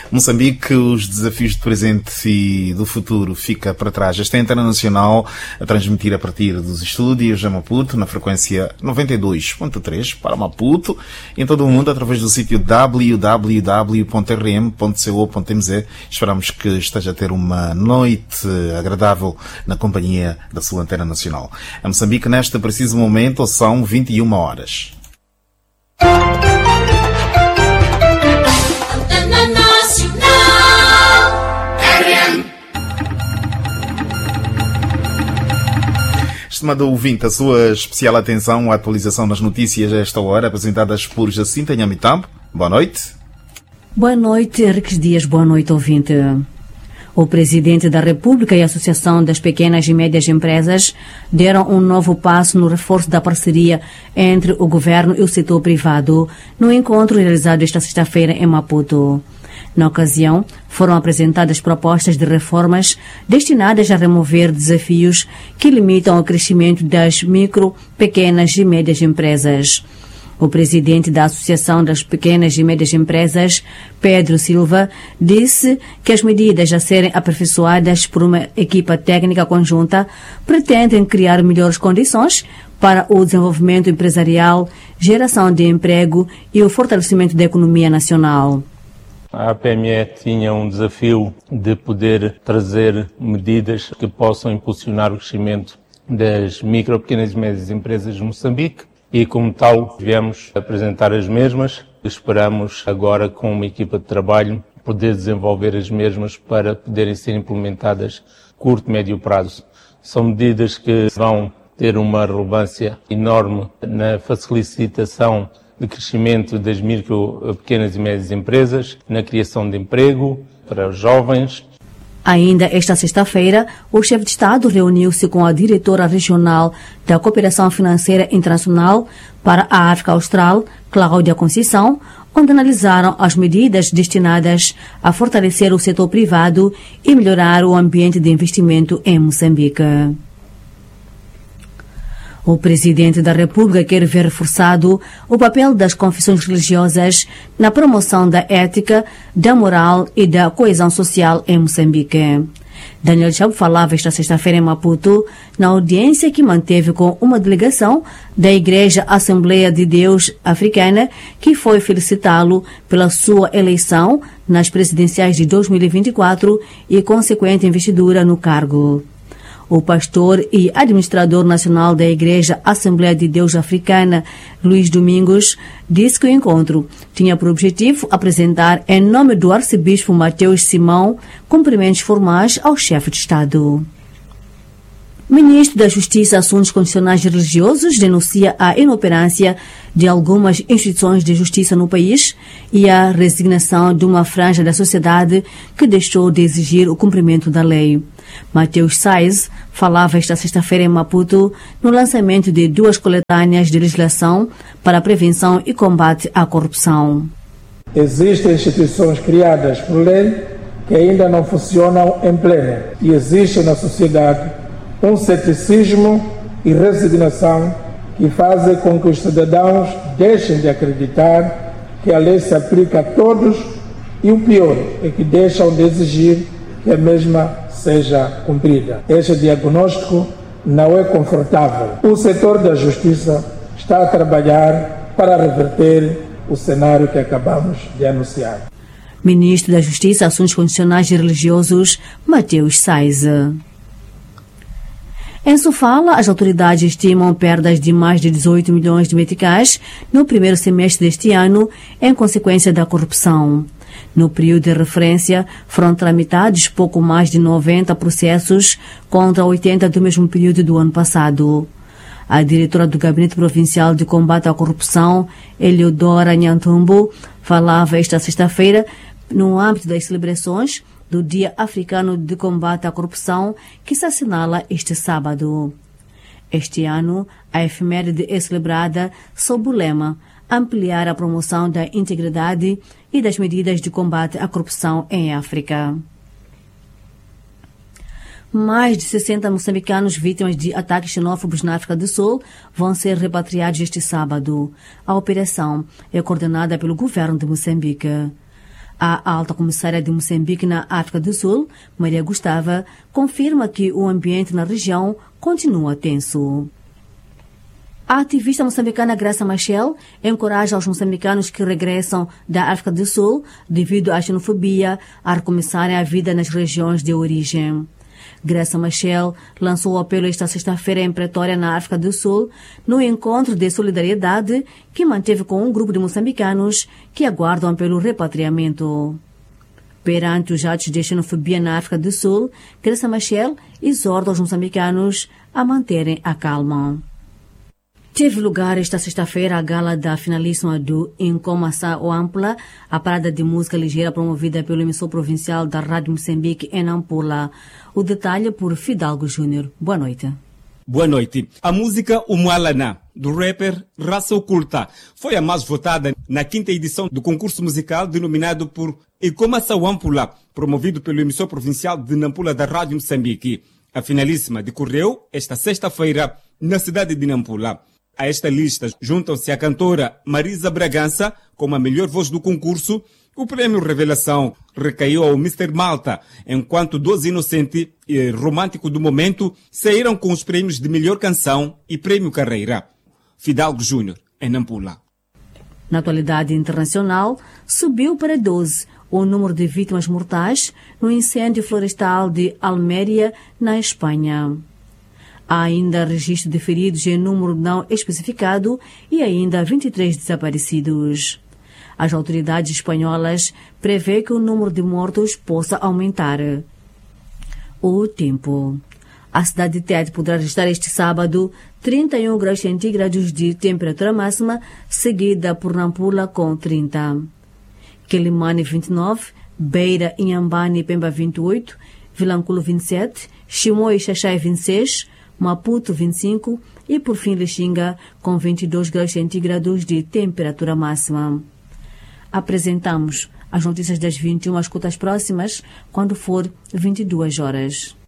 Moçambique, os desafios do presente e do futuro fica para trás. Esta é internacional a transmitir a partir dos estúdios a Maputo, na frequência 92.3 para Maputo, e em todo o mundo através do sítio www.rm.co.mz. Esperamos que esteja a ter uma noite agradável na companhia da sua antena nacional. A Moçambique, neste preciso momento, são 21 horas. Estimado ouvinte, a sua especial atenção à atualização das notícias a esta hora, apresentadas por Jacinta Nhamitambo. Boa noite. Boa noite, Henriques Dias. Boa noite, ouvinte. O Presidente da República e a Associação das Pequenas e Médias Empresas deram um novo passo no reforço da parceria entre o governo e o setor privado no encontro realizado esta sexta-feira em Maputo. Na ocasião, foram apresentadas propostas de reformas destinadas a remover desafios que limitam o crescimento das micro, pequenas e médias empresas. O presidente da Associação das Pequenas e Médias Empresas, Pedro Silva, disse que as medidas a serem aperfeiçoadas por uma equipa técnica conjunta pretendem criar melhores condições para o desenvolvimento empresarial, geração de emprego e o fortalecimento da economia nacional. A APME tinha um desafio de poder trazer medidas que possam impulsionar o crescimento das micro, pequenas e médias empresas de Moçambique e, como tal, viemos apresentar as mesmas. Esperamos agora, com uma equipa de trabalho, poder desenvolver as mesmas para poderem ser implementadas a curto e médio prazo. São medidas que vão ter uma relevância enorme na facilitação de crescimento das micro, pequenas e médias empresas, na criação de emprego para os jovens. Ainda esta sexta-feira, o chefe de Estado reuniu-se com a diretora regional da Cooperação Financeira Internacional para a África Austral, Cláudia Conceição, onde analisaram as medidas destinadas a fortalecer o setor privado e melhorar o ambiente de investimento em Moçambique. O Presidente da República quer ver reforçado o papel das confissões religiosas na promoção da ética, da moral e da coesão social em Moçambique. Daniel Chabo falava esta sexta-feira em Maputo, na audiência que manteve com uma delegação da Igreja Assembleia de Deus Africana, que foi felicitá-lo pela sua eleição nas presidenciais de 2024 e consequente investidura no cargo. O pastor e administrador nacional da Igreja Assembleia de Deus Africana, Luís Domingos, disse que o encontro tinha por objetivo apresentar, em nome do arcebispo Mateus Simão, cumprimentos formais ao chefe de Estado. O ministro da Justiça e Assuntos Constitucionais e Religiosos denuncia a inoperância de algumas instituições de justiça no país e a resignação de uma franja da sociedade que deixou de exigir o cumprimento da lei. Mateus Sais falava esta sexta-feira em Maputo no lançamento de 2 coletâneas de legislação para a prevenção e combate à corrupção. Existem instituições criadas por lei que ainda não funcionam em pleno e existe na sociedade um ceticismo e resignação que fazem com que os cidadãos deixem de acreditar que a lei se aplica a todos e o pior é que deixam de exigir que a mesma seja cumprida. Este diagnóstico não é confortável. O setor da justiça está a trabalhar para reverter o cenário que acabamos de anunciar. Ministro da Justiça, Assuntos Constitucionais e Religiosos, Mateus Sais. Em Sofala, as autoridades estimam perdas de mais de 18 milhões de meticais no primeiro semestre deste ano, em consequência da corrupção. No período de referência, foram tramitados pouco mais de 90 processos contra 80 do mesmo período do ano passado. A diretora do Gabinete Provincial de Combate à Corrupção, Eliodora Nhantumbo, falava esta sexta-feira no âmbito das celebrações do Dia Africano de Combate à Corrupção, que se assinala este sábado. Este ano, a efeméride é celebrada sob o lema ampliar a promoção da integridade e das medidas de combate à corrupção em África. Mais de 60 moçambicanos vítimas de ataques xenófobos na África do Sul vão ser repatriados este sábado. A operação é coordenada pelo governo de Moçambique. A alta comissária de Moçambique na África do Sul, Maria Gustava, confirma que o ambiente na região continua tenso. A ativista moçambicana Graça Machel encoraja os moçambicanos que regressam da África do Sul devido à xenofobia a recomeçarem a vida nas regiões de origem. Graça Machel lançou o apelo esta sexta-feira em Pretória, na África do Sul, no encontro de solidariedade que manteve com um grupo de moçambicanos que aguardam pelo repatriamento. Perante os atos de xenofobia na África do Sul, Graça Machel exorta os moçambicanos a manterem a calma. Teve lugar esta sexta-feira a gala da finalíssima do Incomaça Wampula, a parada de música ligeira promovida pelo emissor provincial da Rádio Moçambique em Nampula. O detalhe por Fidalgo Júnior. Boa noite. Boa noite. A música Umualana, do rapper Raça Oculta, foi a mais votada na 5ª edição do concurso musical denominado por Incomaça Wampula, promovido pelo emissor provincial de Nampula da Rádio Moçambique. A finalíssima decorreu esta sexta-feira na cidade de Nampula. A esta lista juntam-se a cantora Marisa Bragança como a melhor voz do concurso. O prêmio Revelação recaiu ao Mr. Malta, enquanto Doce Inocente e Romântico do Momento saíram com os prêmios de melhor canção e prêmio Carreira. Fidalgo Júnior, em Nampula. Na atualidade internacional, subiu para 12 o número de vítimas mortais no incêndio florestal de Alméria, na Espanha. Há ainda registro de feridos em número não especificado e ainda 23 desaparecidos. As autoridades espanholas prevêem que o número de mortos possa aumentar. O tempo. A cidade de Tete poderá registrar este sábado 31 graus centígrados de temperatura máxima, seguida por Nampula com 30. Quelimane 29, Beira, Inhambane e Pemba 28, Vilanculo 27, Chimoio e Xaxai 26, Maputo 25 e por fim Lixinga com 22 graus centígrados de temperatura máxima. Apresentamos as notícias das 21, escutas próximas quando for 22 horas.